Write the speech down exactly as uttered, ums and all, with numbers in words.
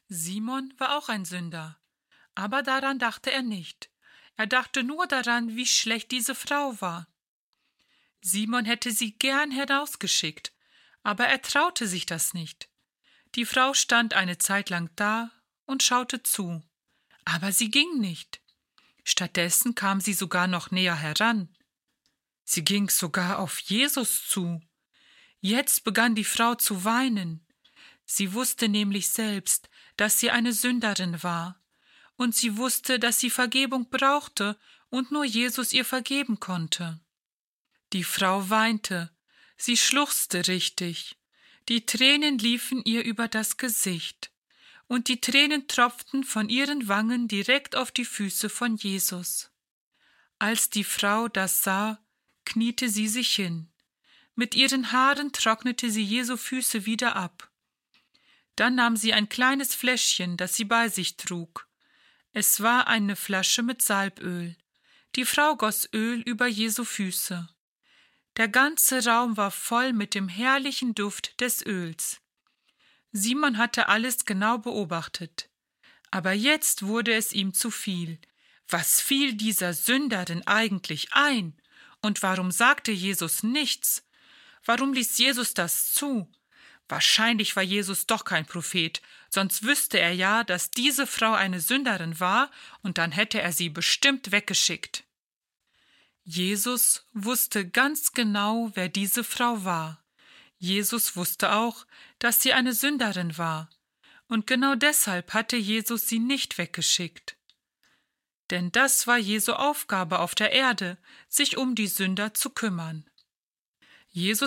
Simon war auch ein Sünder, aber daran dachte er nicht. Er dachte nur daran, wie schlecht diese Frau war. Simon hätte sie gern hinausgeschickt, aber er traute sich das nicht. Die Frau stand eine Zeit lang da und schaute zu, aber sie ging nicht. Stattdessen kam sie sogar noch näher heran. Sie ging sogar auf Jesus zu. Jetzt begann die Frau zu weinen. Sie wusste nämlich selbst, dass sie eine Sünderin war, und sie wusste, dass sie Vergebung brauchte und nur Jesus ihr vergeben konnte. Die Frau weinte, sie schluchzte richtig, die Tränen liefen ihr über das Gesicht, und die Tränen tropften von ihren Wangen direkt auf die Füße von Jesus. Als die Frau das sah, kniete sie sich hin. Mit ihren Haaren trocknete sie Jesu Füße wieder ab. Dann nahm sie ein kleines Fläschchen, das sie bei sich trug. Es war eine Flasche mit Salböl. Die Frau goss Öl über Jesu Füße. Der ganze Raum war voll mit dem herrlichen Duft des Öls. Simon hatte alles genau beobachtet. Aber jetzt wurde es ihm zu viel. Was fiel dieser Sünderin eigentlich ein? Und warum sagte Jesus nichts? Warum ließ Jesus das zu? Wahrscheinlich war Jesus doch kein Prophet, sonst wüsste er ja, dass diese Frau eine Sünderin war, und dann hätte er sie bestimmt weggeschickt. Jesus wusste ganz genau, wer diese Frau war. Jesus wusste auch, dass sie eine Sünderin war, und genau deshalb hatte Jesus sie nicht weggeschickt. Denn das war Jesu Aufgabe auf der Erde, sich um die Sünder zu kümmern. Jesus